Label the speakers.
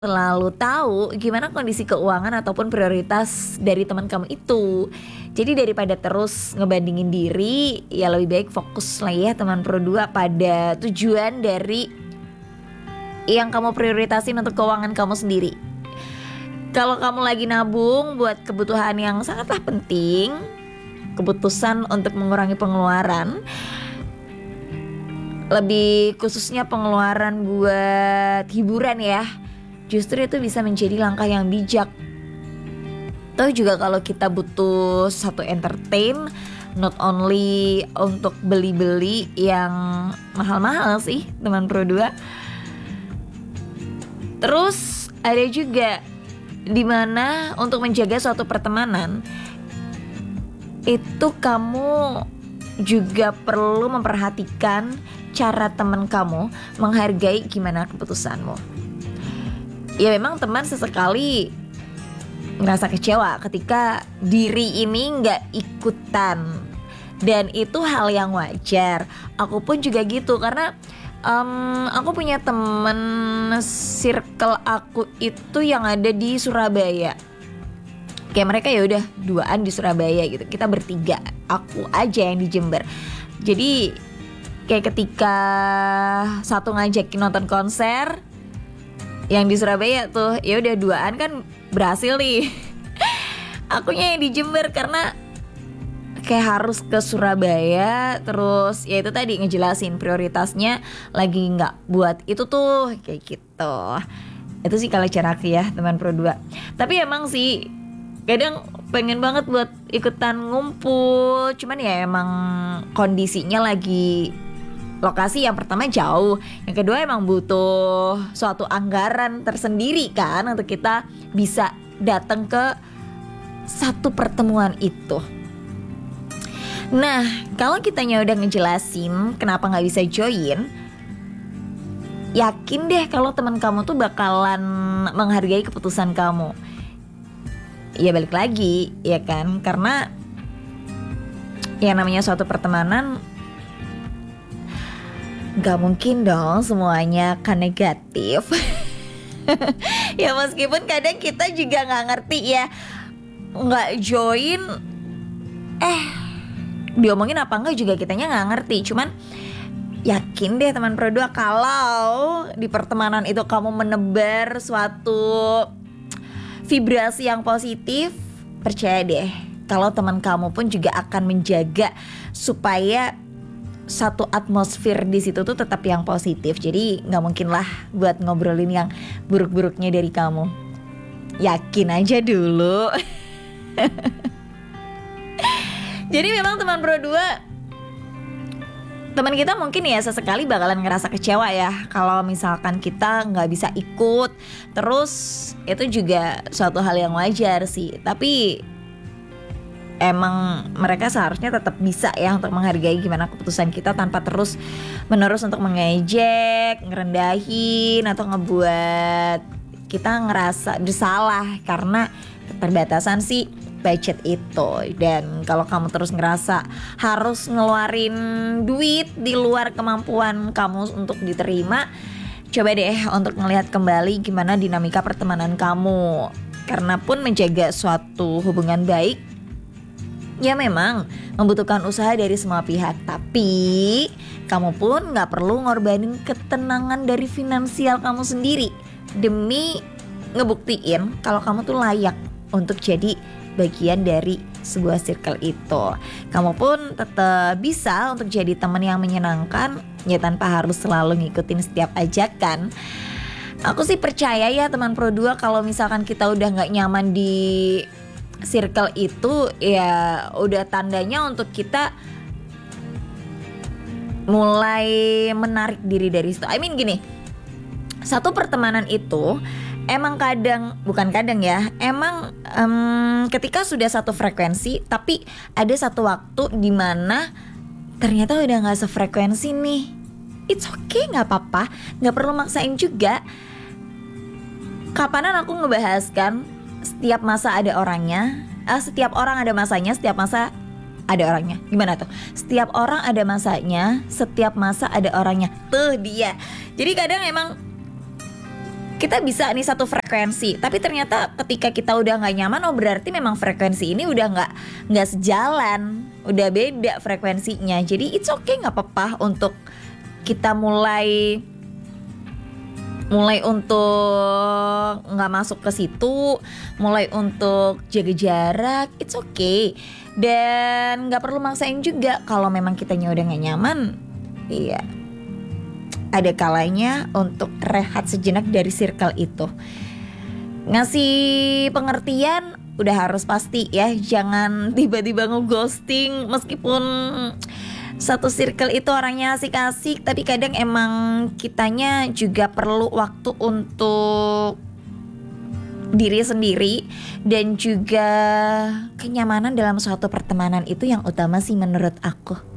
Speaker 1: selalu tahu gimana kondisi keuangan ataupun prioritas dari teman kamu itu. Jadi daripada terus ngebandingin diri, ya lebih baik fokus lah ya teman Pro 2 pada tujuan dari yang kamu prioritasin untuk keuangan kamu sendiri. Kalau kamu lagi nabung buat kebutuhan yang sangatlah penting, keputusan untuk mengurangi pengeluaran, lebih khususnya pengeluaran buat hiburan ya, justru itu bisa menjadi langkah yang bijak. Toh juga kalau kita butuh satu entertain, not only untuk beli-beli yang mahal-mahal sih teman Pro 2. Terus ada juga dimana untuk menjaga suatu pertemanan itu kamu juga perlu memperhatikan cara teman kamu menghargai gimana keputusanmu. Ya memang teman sesekali ngerasa kecewa ketika diri ini gak ikutan, dan itu hal yang wajar. Aku pun juga gitu, karena aku punya temen circle aku itu yang ada di Surabaya. Kayak mereka ya udah duaan di Surabaya gitu, kita bertiga, aku aja yang di Jember. Jadi kayak ketika satu ngajakin nonton konser yang di Surabaya tuh, ya udah duaan kan berhasil nih. Akunya yang di Jember karena kayak harus ke Surabaya, terus ya itu tadi ngejelasin prioritasnya lagi nggak buat itu tuh, kayak gitu. Itu sih kalau cara aku ya teman Pro 2. Tapi emang sih kadang pengen banget buat ikutan ngumpul, cuman ya emang kondisinya lagi, lokasi yang pertama jauh, yang kedua emang butuh suatu anggaran tersendiri kan untuk kita bisa datang ke satu pertemuan itu. Nah, kalau kitanya udah ngejelasin kenapa gak bisa join, yakin deh kalau teman kamu tuh bakalan menghargai keputusan kamu. Ya balik lagi, ya kan, karena yang namanya suatu pertemanan gak mungkin dong semuanya kan negatif. Ya meskipun kadang kita juga gak ngerti ya, gak join diomongin apa enggak juga kitanya gak ngerti. Cuman yakin deh teman Pro 2, kalau di pertemanan itu kamu menebar suatu vibrasi yang positif, percaya deh kalau teman kamu pun juga akan menjaga supaya satu atmosfer di situ tuh tetap yang positif. Jadi nggak mungkin lah buat ngobrolin yang buruk-buruknya dari kamu. Yakin aja dulu. Jadi memang teman Pro 2, teman kita mungkin ya sesekali bakalan ngerasa kecewa ya kalau misalkan kita nggak bisa ikut. Terus itu juga suatu hal yang wajar sih. Tapi emang mereka seharusnya tetap bisa ya untuk menghargai gimana keputusan kita tanpa terus menerus untuk mengejek, ngerendahin, atau ngebuat kita ngerasa bersalah karena keterbatasan si budget itu. Dan kalau kamu terus ngerasa harus ngeluarin duit di luar kemampuan kamu untuk diterima, coba deh untuk ngelihat kembali gimana dinamika pertemanan kamu. Karena pun menjaga suatu hubungan baik ya memang membutuhkan usaha dari semua pihak. Tapi kamu pun gak perlu ngorbanin ketenangan dari finansial kamu sendiri demi ngebuktiin kalau kamu tuh layak untuk jadi bagian dari sebuah circle itu. Kamu pun tetap bisa untuk jadi teman yang menyenangkan, ya tanpa harus selalu ngikutin setiap ajakan. Aku sih percaya ya teman Pro 2, kalau misalkan kita udah gak nyaman di circle itu, ya udah tandanya untuk kita mulai menarik diri dari situ. I mean gini, satu pertemanan itu emang emang ketika sudah satu frekuensi, tapi ada satu waktu dimana ternyata udah gak sefrekuensi nih. It's okay, gak apa-apa, gak perlu maksain juga. Kapanan aku ngebahas kan, setiap masa ada orangnya, setiap orang ada masanya, setiap masa ada orangnya. Gimana tuh? Setiap orang ada masanya, setiap masa ada orangnya. Tuh dia. Jadi kadang emang kita bisa nih satu frekuensi, tapi ternyata ketika kita udah nggak nyaman, oh berarti memang frekuensi ini udah nggak sejalan, udah beda frekuensinya. Jadi it's okay, nggak apa-apa untuk kita mulai untuk nggak masuk ke situ, mulai untuk jaga jarak, it's okay. Dan nggak perlu maksain juga. Kalau memang kitanya udah nggak nyaman, iya, ada kalanya untuk rehat sejenak dari circle itu. Ngasih pengertian udah harus pasti ya, jangan tiba-tiba ngeghosting. Meskipun satu circle itu orangnya asik-asik, tapi kadang emang kitanya juga perlu waktu untuk diri sendiri. Dan juga kenyamanan dalam suatu pertemanan itu yang utama sih menurut aku.